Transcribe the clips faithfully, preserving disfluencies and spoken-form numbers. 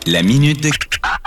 La minute de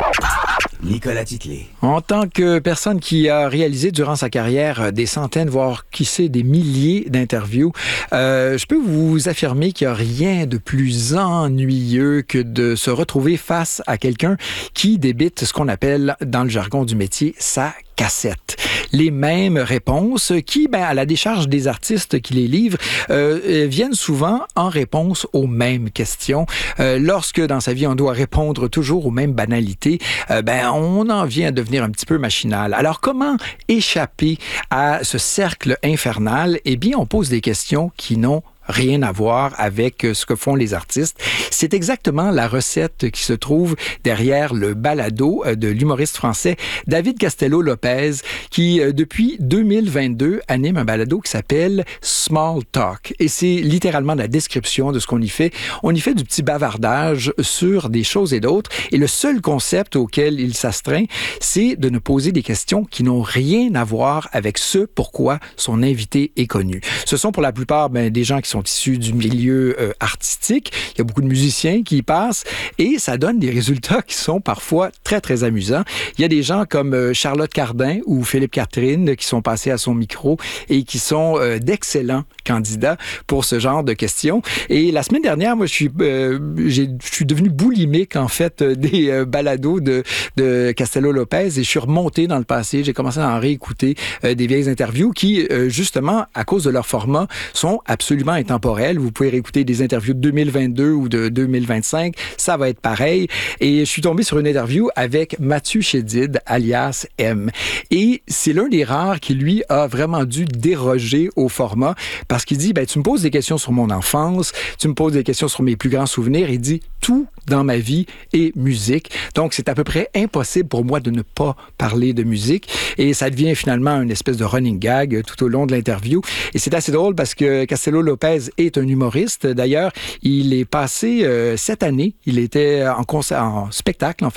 Nicolas Titley. En tant que personne qui a réalisé durant sa carrière des centaines, voire qui sait, des milliers d'interviews, euh, je peux vous affirmer qu'il n'y a rien de plus ennuyeux que de se retrouver face à quelqu'un qui débite ce qu'on appelle, dans le jargon du métier, sa cassette. Les mêmes réponses qui, ben, à la décharge des artistes qui les livrent, euh, viennent souvent en réponse aux mêmes questions. Euh, lorsque, dans sa vie, on doit répondre toujours aux mêmes banalités, euh, ben, on en vient à devenir un petit peu machinal. Alors, comment échapper à ce cercle infernal? Eh bien, on pose des questions qui n'ont rien à voir avec ce que font les artistes. C'est exactement la recette qui se trouve derrière le balado de l'humoriste français David Castello-Lopez, qui, depuis deux mille vingt-deux, anime un balado qui s'appelle Small Talk. Et c'est littéralement la description de ce qu'on y fait. On y fait du petit bavardage sur des choses et d'autres. Et le seul concept auquel il s'astreint, c'est de ne poser des questions qui n'ont rien à voir avec ce pourquoi son invité est connu. Ce sont pour la plupart ben, des gens qui sont issus du milieu euh, artistique. Il y a beaucoup de musiciens qui y passent et ça donne des résultats qui sont parfois très, très amusants. Il y a des gens comme euh, Charlotte Cardin ou Philippe Catherine qui sont passés à son micro et qui sont euh, d'excellents candidats pour ce genre de questions. Et la semaine dernière, moi, je suis, euh, j'ai, je suis devenu boulimique, en fait, des euh, balados de, de Castello-Lopez et je suis remonté dans le passé. J'ai commencé à en réécouter euh, des vieilles interviews qui, euh, justement, à cause de leur format, sont absolument intemporelles. Vous pouvez réécouter des interviews de deux mille vingt-deux ou de deux mille vingt-cinq. Ça va être pareil. Et je suis tombé sur une interview avec Mathieu Chédid, alias M. Et c'est l'un des rares qui, lui, a vraiment dû déroger au format parce qu'il dit, ben, tu me poses des questions sur mon enfance, tu me poses des questions sur mes plus grands souvenirs. Il dit, tout dans ma vie est musique. Donc, c'est à peu près impossible pour moi de ne pas parler de musique. Et ça devient finalement une espèce de running gag tout au long de l'interview. Et c'est assez drôle parce que Castello-Lopez est un humoriste. D'ailleurs, il est passé euh, cette année, il était en, concert, en spectacle, en